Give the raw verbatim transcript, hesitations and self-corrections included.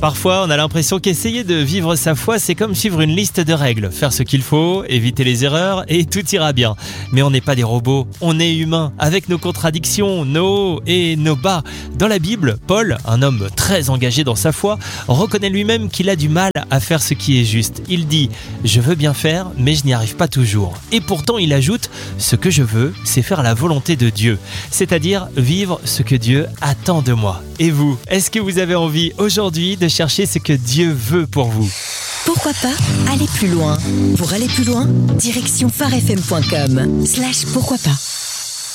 Parfois, on a l'impression qu'essayer de vivre sa foi, c'est comme suivre une liste de règles. Faire ce qu'il faut, éviter les erreurs et tout ira bien. Mais on n'est pas des robots, on est humains, avec nos contradictions, nos hauts et nos bas. Dans la Bible, Paul, un homme très engagé dans sa foi, reconnaît lui-même qu'il a du mal à faire ce qui est juste. Il dit « Je veux bien faire, mais je n'y arrive pas toujours. » Et pourtant, il ajoute « Ce que je veux, c'est faire la volonté de Dieu. » C'est-à-dire vivre ce que Dieu attend de moi. Et vous, est-ce que vous avez envie aujourd'hui de chercher ce que Dieu veut pour vous? Pourquoi pas aller plus loin? Pour aller plus loin, direction phare f m point com slash pourquoi pas.